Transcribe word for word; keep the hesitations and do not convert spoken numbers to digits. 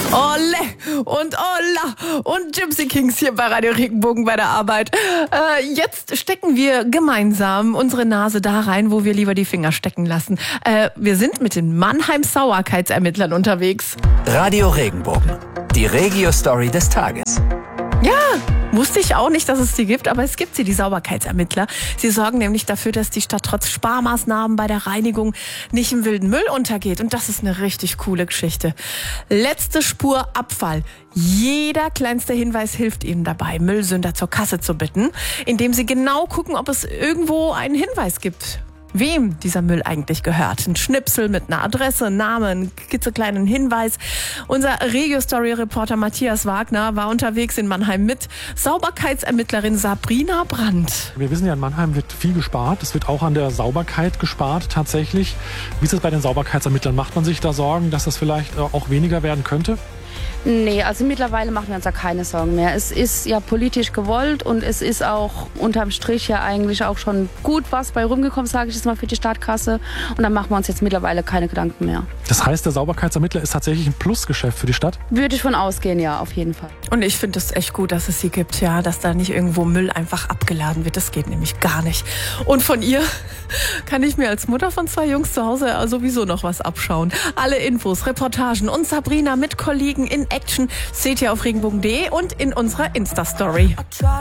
Olle und Olla und Gypsy Kings hier bei Radio Regenbogen bei der Arbeit. Äh, jetzt stecken wir gemeinsam unsere Nase da rein, wo wir lieber die Finger stecken lassen. Äh, wir sind mit den Mannheim Sauberkeitsermittlern unterwegs. Radio Regenbogen, die Regio-Story des Tages. Ja, wusste ich auch nicht, dass es sie gibt, aber es gibt sie, die Sauberkeitsermittler. Sie sorgen nämlich dafür, dass die Stadt trotz Sparmaßnahmen bei der Reinigung nicht im wilden Müll untergeht. Und das ist eine richtig coole Geschichte. Letzte Spur Abfall. Jeder kleinste Hinweis hilft ihnen dabei, Müllsünder zur Kasse zu bitten, indem sie genau gucken, ob es irgendwo einen Hinweis gibt, wem dieser Müll eigentlich gehört. Ein Schnipsel mit einer Adresse, Namen, einen klitzekleinen Hinweis. Unser Regio-Story-Reporter Matthias Wagner war unterwegs in Mannheim mit Sauberkeitsermittlerin Sabrina Brandt. Wir wissen ja, in Mannheim wird viel gespart. Es wird auch an der Sauberkeit gespart tatsächlich. Wie ist es bei den Sauberkeitsermittlern? Macht man sich da Sorgen, dass das vielleicht auch weniger werden könnte? Nee, also mittlerweile machen wir uns da keine Sorgen mehr. Es ist ja politisch gewollt und es ist auch unterm Strich ja eigentlich auch schon gut was bei rumgekommen, sage ich jetzt mal, für die Stadtkasse. Und dann machen wir uns jetzt mittlerweile keine Gedanken mehr. Das heißt, der Sauberkeitsermittler ist tatsächlich ein Plusgeschäft für die Stadt? Würde ich von ausgehen, ja, auf jeden Fall. Und ich finde es echt gut, dass es sie gibt, ja, dass da nicht irgendwo Müll einfach abgeladen wird. Das geht nämlich gar nicht. Und von ihr kann ich mir als Mutter von zwei Jungs zu Hause sowieso noch was abschauen. Alle Infos, Reportagen und Sabrina mit Kollegen in Action seht ihr auf regenbogen punkt de und in unserer Insta-Story.